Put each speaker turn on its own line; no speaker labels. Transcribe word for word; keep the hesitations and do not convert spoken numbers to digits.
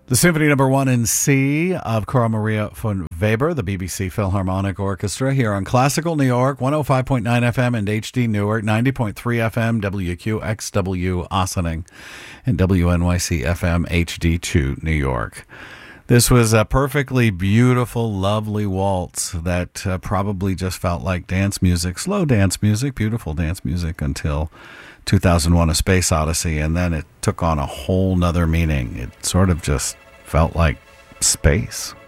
The Symphony Number One in C of Carl Maria von Weber, the B B C Philharmonic Orchestra, here on Classical New York, one oh five point nine F M and H D Newark, ninety point three F M, W Q X W Ossining, and W N Y C F M H D two New York. This was a perfectly beautiful, lovely waltz that uh, probably just felt like dance music, slow dance music, beautiful dance music until two thousand one A Space Odyssey, and then it took on a whole nother meaning. It sort of just felt like space.